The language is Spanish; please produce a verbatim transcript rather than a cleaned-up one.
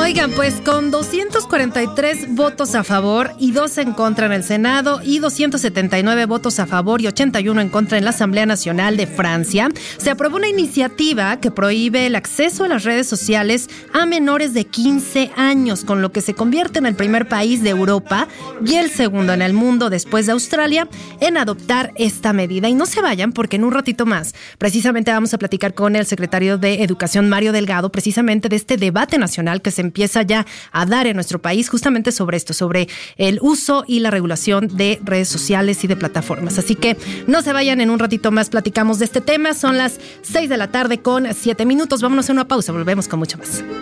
Oigan, pues con doscientos cuarenta y tres votos a favor y dos en contra en el Senado y doscientos setenta y nueve votos a favor y ochenta y uno en contra en la Asamblea Nacional de Francia, se aprobó una iniciativa que prohíbe el acceso a las redes sociales a menores de quince años, con lo que se convierte en el primer país de Europa y el segundo en el mundo después de Australia en adoptar esta medida. Y no se vayan, porque en un ratito más precisamente vamos a platicar con el secretario de Educación, Mario Delgado, precisamente de este debate nacional que se empieza ya a dar en nuestro país justamente sobre esto, sobre el uso y la regulación de redes sociales y de plataformas. Así que no se vayan, en un ratito más platicamos de este tema. Son las seis de la tarde con siete minutos. Vámonos a una pausa, volvemos con mucho más.